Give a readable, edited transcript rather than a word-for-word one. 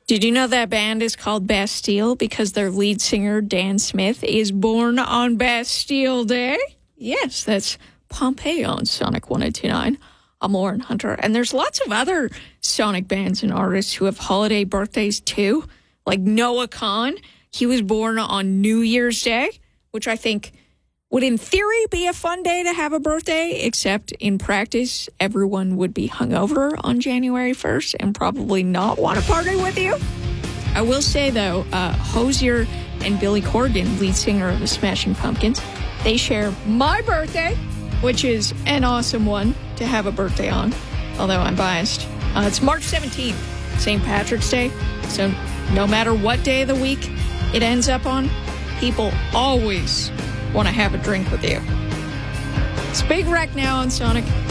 Did you know that band is called Bastille because their lead singer, Dan Smith, is born on Bastille Day? Yes, that's Pompeii on Sonic 102.9. I'm Lauren Hunter. And there's lots of other Sonic bands and artists who have holiday birthdays too, like Noah Kahan. He was born on New Year's Day, which I think would in theory be a fun day to have a birthday, except in practice, everyone would be hungover on January 1st and probably not want to party with you. I will say, though, Hozier and Billy Corgan, lead singer of the Smashing Pumpkins, they share my birthday, which is an awesome one to have a birthday on, although I'm biased. It's March 17th, St. Patrick's Day, so no matter what day of the week it ends up on, people always want to have a drink with you. It's Big Wreck now on Sonic.